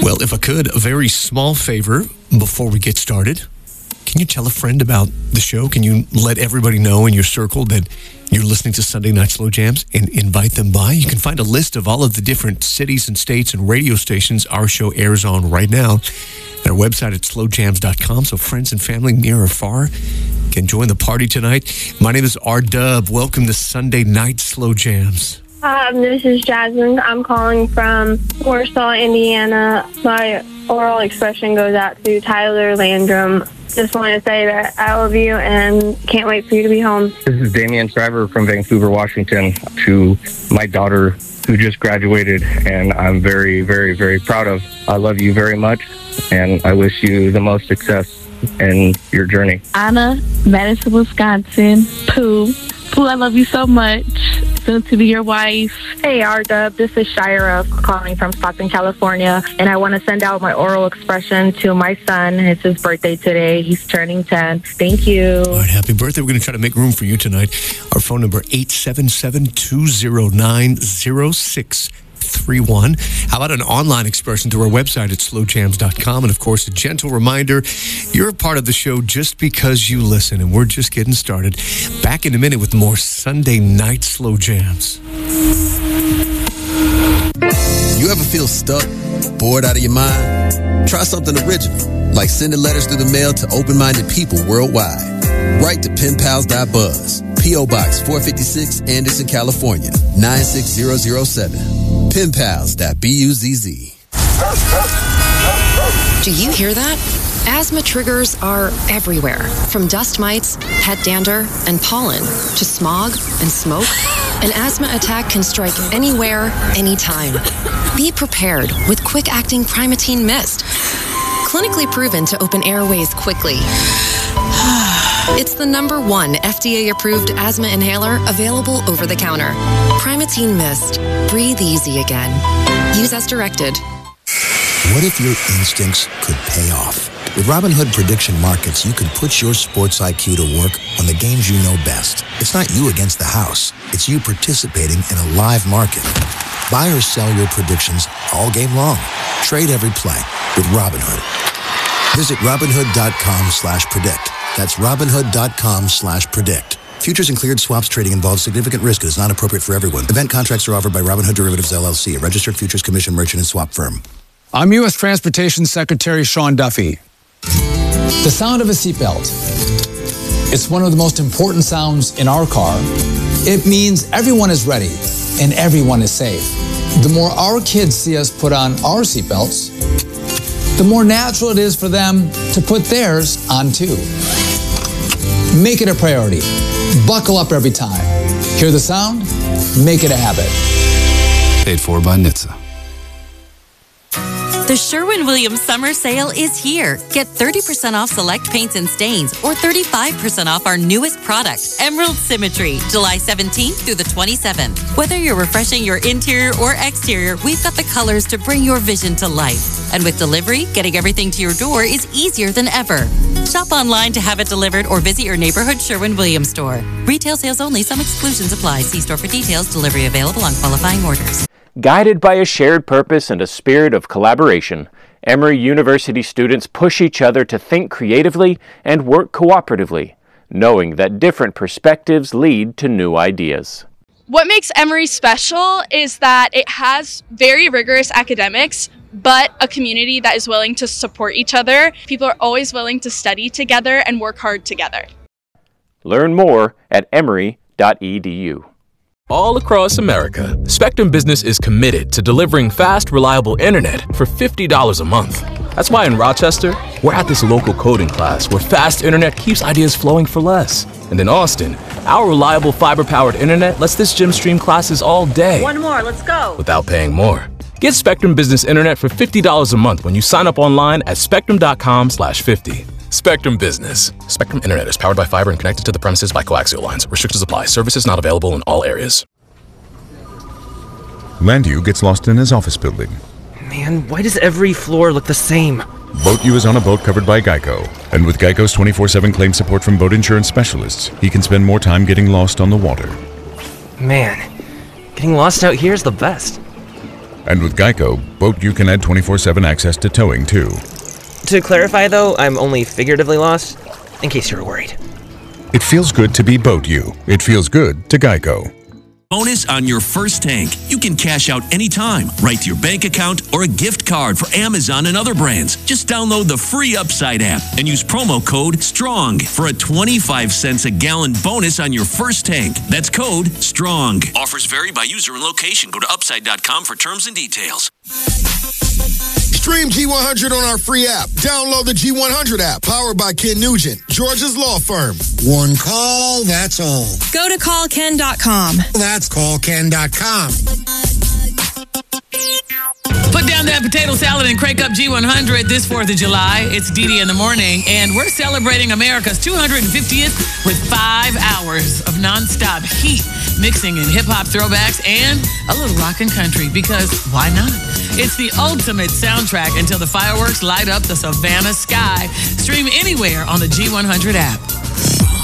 Well, if I could, a very small favor before we get started. Can you tell a friend about the show? Can you let everybody know in your circle that you're listening to Sunday Night Slow Jams and invite them by? You can find a list of all of the different cities and states and radio stations our show airs on right now at our website at slowjams.com. So friends and family near or far can join the party tonight. My name is R-Dub. Welcome to Sunday Night Slow Jams. This is Jasmine. I'm calling from Warsaw, Indiana. My oral expression goes out to Tyler Landrum. Just want to say that I love you and can't wait for you to be home. This is Damian Shriver from Vancouver, Washington, to my daughter who just graduated, and I'm very, very, very proud of. I love you very much, and I wish you the most success in your journey. Anna, Madison, Wisconsin. Pooh, I love you so much. Soon to be your wife. Hey, R-Dub, this is Shira calling from Stockton, California, and I want to send out my oral expression to my son. It's his birthday today. He's turning 10. Thank you. All right, happy birthday. We're going to try to make room for you tonight. Our phone number, 877-209-0631. How about an online expression through our website at slowjams.com? And, of course, a gentle reminder, you're a part of the show just because you listen, and we're just getting started. Back in a minute with more Sunday Night Slow Jams. You ever feel stuck, bored out of your mind? Try something original, like sending letters through the mail to open-minded people worldwide. Write to penpals.buzz, P.O. Box 456, Anderson, California, 96007. penpals.buzz. Do you hear that? Asthma triggers are everywhere, from dust mites, pet dander, and pollen, to smog and smoke. An asthma attack can strike anywhere, anytime. Be prepared with quick-acting Primatene Mist. Clinically proven to open airways quickly. It's the #1 FDA-approved asthma inhaler available over the counter. Primatene Mist. Breathe easy again. Use as directed. What if your instincts could pay off? With Robinhood Prediction Markets, you can put your sports IQ to work on the games you know best. It's not you against the house. It's you participating in a live market. Buy or sell your predictions all game long. Trade every play with Robinhood. Visit Robinhood.com/predict. That's Robinhood.com/predict. Futures and cleared swaps trading involves significant risk and is not appropriate for everyone. Event contracts are offered by Robinhood Derivatives LLC, a registered futures commission merchant and swap firm. I'm U.S. Transportation Secretary Sean Duffy. The sound of a seatbelt. It's one of the most important sounds in our car. It means everyone is ready and everyone is safe. The more our kids see us put on our seatbelts, the more natural it is for them to put theirs on too. Make it a priority. Buckle up every time. Hear the sound? Make it a habit. Paid for by NHTSA. The Sherwin-Williams Summer Sale is here. Get 30% off select paints and stains or 35% off our newest product, Emerald Symmetry, July 17th through the 27th. Whether you're refreshing your interior or exterior, we've got the colors to bring your vision to life. And with delivery, getting everything to your door is easier than ever. Shop online to have it delivered or visit your neighborhood Sherwin-Williams store. Retail sales only. Some exclusions apply. See store for details. Delivery available on qualifying orders. Guided by a shared purpose and a spirit of collaboration, Emory University students push each other to think creatively and work cooperatively, knowing that different perspectives lead to new ideas. What makes Emory special is that it has very rigorous academics, but a community that is willing to support each other. People are always willing to study together and work hard together. Learn more at emory.edu. All across America, Spectrum Business is committed to delivering fast, reliable internet for $50 a month. That's why in Rochester, we're at this local coding class where fast internet keeps ideas flowing for less. And in Austin, our reliable fiber-powered internet lets this gym stream classes all day. One more, let's go. Without paying more. Get Spectrum Business Internet for $50 a month when you sign up online at spectrum.com/50. Spectrum Business. Spectrum Internet is powered by fiber and connected to the premises by coaxial lines. Restrictions apply. Services not available in all areas. Landu gets lost in his office building. Man, why does every floor look the same? Boat U is on a boat covered by Geico. And with Geico's 24/7 claim support from boat insurance specialists, he can spend more time getting lost on the water. Man, getting lost out here is the best. And with Geico, Boat You can add 24/7 access to towing, too. To clarify, though, I'm only figuratively lost, in case you were worried. It feels good to be Boat You. It feels good to Geico. Bonus on your first tank. You can cash out anytime, right to your bank account or a gift card for Amazon and other brands. Just download the free Upside app and use promo code STRONG for a 25 cents a gallon bonus on your first tank. That's code STRONG. Offers vary by user and location. Go to upside.com for terms and details. Stream G100 on our free app. Download the G100 app, powered by Ken Nugent, Georgia's law firm. One call, that's all. Go to callken.com. That's callken.com. Put down that potato salad and crank up G100 this 4th of July. It's Dee in the morning, and we're celebrating America's 250th with 5 hours of nonstop heat, mixing in hip-hop throwbacks and a little rock and country, because why not? It's the ultimate soundtrack until the fireworks light up the Savannah sky. Stream anywhere on the G100 app.